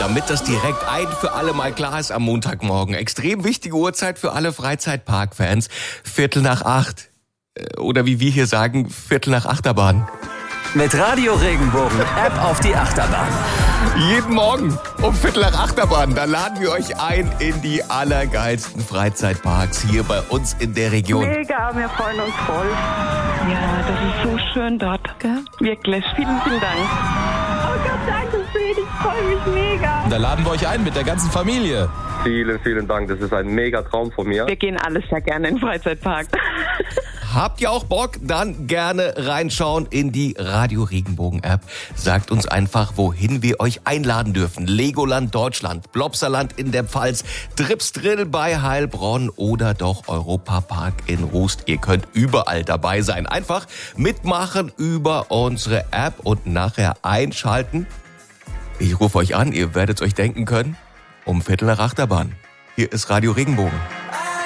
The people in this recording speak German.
damit das direkt ein für alle Mal klar ist am Montagmorgen. Extrem wichtige Uhrzeit für alle Freizeitpark-Fans. 7:45. Oder wie wir hier sagen, 7:45 Achterbahn. Mit Radio Regenbogen App auf die Achterbahn. Jeden Morgen um 7:45 Achterbahn. Da laden wir euch ein in die allergeilsten Freizeitparks hier bei uns in der Region. Mega, wir freuen uns voll. Ja, das ist so schön dort. Gell? Wirklich, vielen, vielen Dank. Oh Gott, danke schön, ich freue mich mega. Da laden wir euch ein mit der ganzen Familie. Vielen, vielen Dank. Das ist ein mega Traum von mir. Wir gehen alle sehr gerne in den Freizeitpark. Habt ihr auch Bock? Dann gerne reinschauen in die Radio Regenbogen App. Sagt uns einfach, wohin wir euch einladen dürfen. Legoland Deutschland, Blopsaland in der Pfalz, Tripsdrill bei Heilbronn oder doch Europapark in Rust. Ihr könnt überall dabei sein. Einfach mitmachen über unsere App und nachher einschalten. Ich rufe euch an, ihr werdet euch denken können, um 7:45 Achterbahn. Hier ist Radio Regenbogen.